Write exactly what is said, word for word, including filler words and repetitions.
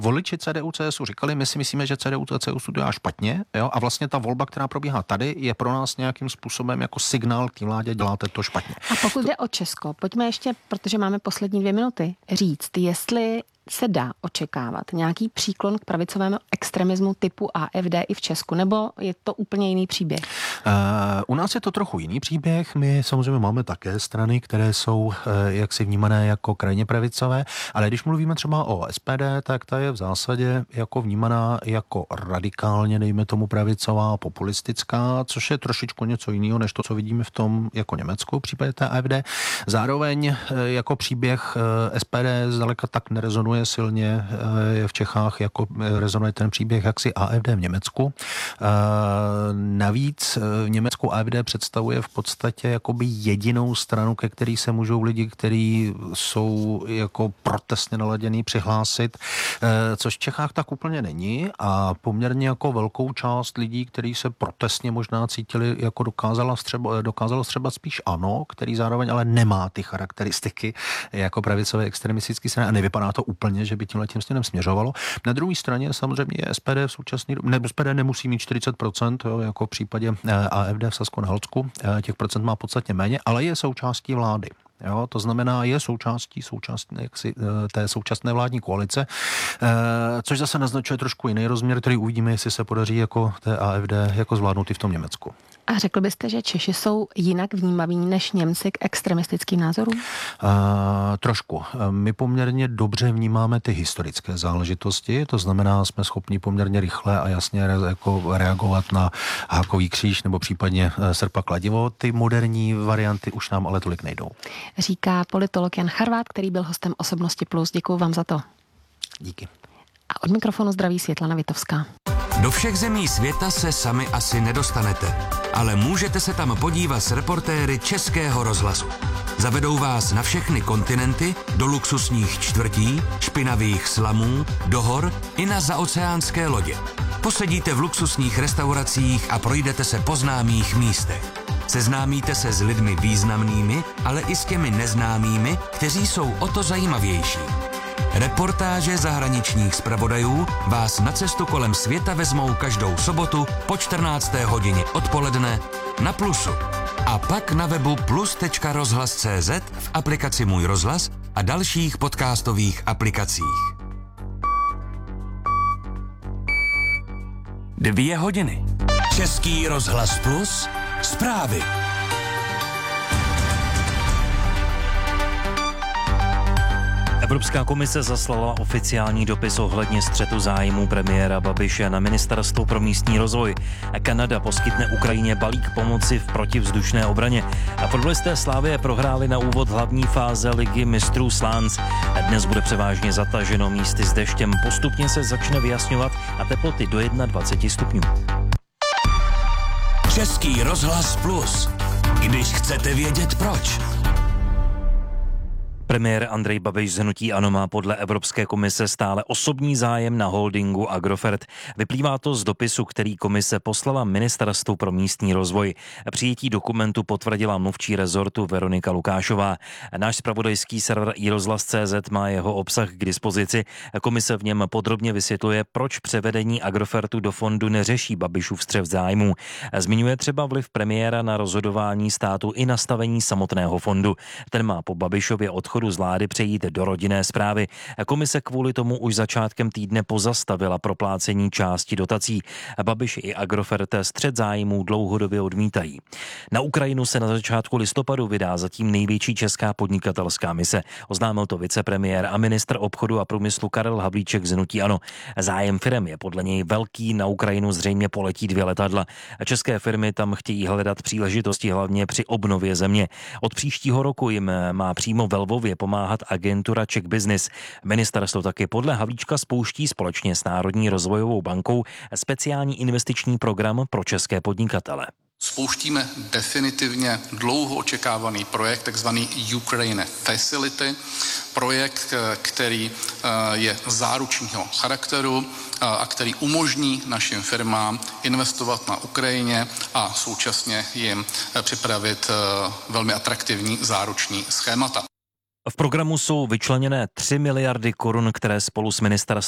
Voliči C D U, C S U říkali, my si myslíme, že C D U, C S U to dělá špatně, jo? A vlastně ta volba, která probíhá tady, je pro nás nějakým způsobem jako signál k té vládě, děláte to špatně. A pokud jde o Česko, pojďme ještě, protože máme poslední dvě minuty, říct, jestli se dá očekávat nějaký příklon k pravicovému extremismu typu A F D i v Česku, nebo je to úplně jiný příběh? Uh, u nás je to trochu jiný příběh. My samozřejmě máme také strany, které jsou uh, jaksi vnímané jako krajně pravicové, ale když mluvíme třeba o S P D, tak ta je v zásadě jako vnímaná jako radikálně, dejme tomu pravicová, populistická, což je trošičku něco jiného, než to, co vidíme v tom jako Německu v případě té A F D. Zároveň uh, jako příběh uh, S P D zdaleka tak nerezonuje silně v Čechách, jako rezonuje ten příběh jaksi A F D v Německu. Navíc v Německu A F D představuje v podstatě jakoby jedinou stranu, ke který se můžou lidi, kteří jsou jako protestně naladěný, přihlásit, což v Čechách tak úplně není a poměrně jako velkou část lidí, kteří se protestně možná cítili, jako dokázala střeba, dokázalo střebat spíš ano, který zároveň ale nemá ty charakteristiky jako pravicové extremistické strany a nevypadá to úplně, že by tímhle tím směrem směřovalo. Na druhé straně samozřejmě S P D v současný ne, S P D nemusí mít čtyřicet procent, jo, jako v případě A F D v Sasko-Anhaltsku, těch procent má podstatně méně, ale je součástí vlády. Jo, to znamená, je součástí, součástí jaksi, té současné vládní koalice, což zase naznačuje trošku jiný rozměr, který uvidíme, jestli se podaří jako té A F D jako zvládnout i v tom Německu. A řekl byste, že Češi jsou jinak vnímaví než Němci k extremistickým názorům? Uh, trošku. My poměrně dobře vnímáme ty historické záležitosti, to znamená, jsme schopni poměrně rychle a jasně re, jako reagovat na hákový kříž nebo případně srp a kladivo. Ty moderní varianty už nám ale tolik nejdou. Říká politolog Jan Charvát, který byl hostem Osobnosti Plus. Děkuju vám za to. Díky. A od mikrofonu zdraví Světlana Vitovská. Do všech zemí světa se sami asi nedostanete, ale můžete se tam podívat s reportéry Českého rozhlasu. Zavedou vás na všechny kontinenty, do luxusních čtvrtí, špinavých slamů, do hor i na zaoceánské lodě. Posedíte v luxusních restauracích a projdete se po známých místech. Seznámíte se s lidmi významnými, ale i s těmi neznámými, kteří jsou o to zajímavější. Reportáže zahraničních zpravodajů vás na cestu kolem světa vezmou každou sobotu po čtrnácté hodině odpoledne na Plusu. A pak na webu plus tečka rozhlas tečka cé zet, v aplikaci Můj rozhlas a dalších podcastových aplikacích. Dvě hodiny. Český rozhlas Plus. Zprávy. Evropská komise zaslala oficiální dopis ohledně střetu zájmů premiéra Babiše na Ministerstvo pro místní rozvoj. Kanada poskytne Ukrajině balík pomoci v protivzdušné obraně. A fotbalisté Slavie prohráli na úvod hlavní fáze ligy mistrů Slánc. Dnes bude převážně zataženo místy s deštěm. Postupně se začne vyjasňovat a teploty do dvacet jedna stupňů. Český rozhlas Plus. Když chcete vědět proč. Premiér Andrej Babiš z hnutí ANO má podle Evropské komise stále osobní zájem na holdingu Agrofert. Vyplývá to z dopisu, který komise poslala Ministerstvu pro místní rozvoj. Přijetí dokumentu potvrdila mluvčí rezortu Veronika Lukášová. Náš zpravodajský server iRozhlas tečka cé zet má jeho obsah k dispozici. Komise v něm podrobně vysvětluje, proč převedení Agrofertu do fondu neřeší Babišův střet zájmů. Zmiňuje třeba vliv premiéra na rozhodování státu i nastavení samotného fondu. Ten má po Babišově odchodu z vlády přejít do rodinné správy. Komise kvůli tomu už začátkem týdne pozastavila proplácení části dotací. Babiš i Agrofert střet zájmů dlouhodobě odmítají. Na Ukrajinu se na začátku listopadu vydá zatím největší česká podnikatelská mise. Oznámil to vicepremiér a ministr obchodu a průmyslu Karel Havlíček z hnutí ANO. Zájem firem je podle něj velký, na Ukrajinu zřejmě poletí dvě letadla. České firmy tam chtějí hledat příležitosti hlavně při obnově země. Od příštího roku jim má přímo ve Lvově pomáhat agentura Czech Business. Ministerstvo taky podle Havlíčka spouští společně s Národní rozvojovou bankou speciální investiční program pro české podnikatele. Spouštíme definitivně dlouho očekávaný projekt, takzvaný Ukraine Facility, projekt, který je záručního charakteru a který umožní našim firmám investovat na Ukrajině a současně jim připravit velmi atraktivní záruční schémata. V programu jsou vyčleněné tři miliardy korun, které spolu s ministerstvem